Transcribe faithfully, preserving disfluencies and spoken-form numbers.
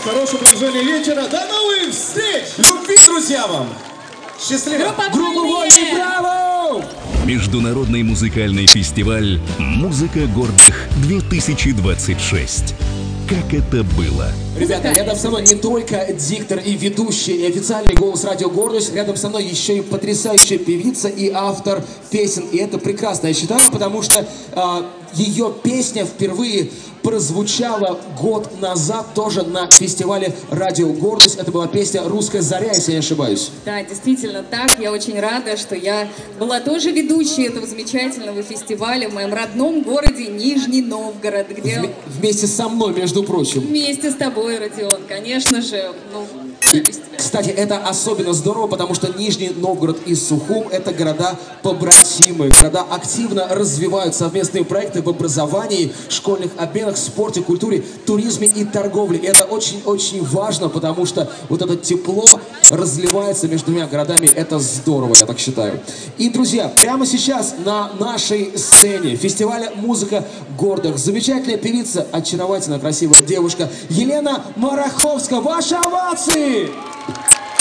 хорошего продолжения вечера. До новых встреч! Любви, друзья, вам! Счастливо! Группа «Вольный», браво! Международный музыкальный фестиваль «Музыка гордых-две тысячи двадцать шесть». Как это было? Ребята, рядом со мной не только диктор и ведущий, и официальный голос радио «Гордость», рядом со мной еще и потрясающая певица и автор песен. И это прекрасно, я считаю, потому что э, ее песня впервые прозвучала год назад тоже на фестивале «Радио Гордость». Это была песня «Русская заря», если я не ошибаюсь. Да, действительно так. Я очень рада, что я была тоже ведущей этого замечательного фестиваля в моем родном городе Нижний Новгород, где... Вм вместе со мной, между прочим. Вместе с тобой, Родион, конечно же. Ну... И, кстати, это особенно здорово, потому что Нижний Новгород и Сухум — это города-побратимы. Города активно развивают совместные проекты в образовании, школьных обменах, спорте, культуре, туризме и торговле. И это очень-очень важно, потому что вот это тепло разливается между двумя городами. Это здорово, я так считаю. И, друзья, прямо сейчас на нашей сцене фестиваля «Музыка гордых» замечательная певица, очаровательная, красивая девушка Елена Мараховская. Ваши овации!